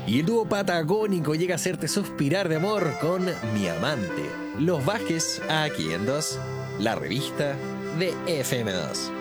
Y el dúo patagónico llega a hacerte suspirar de amor con Mi Amante. Los Bajes aquí en 2, la revista de FM2.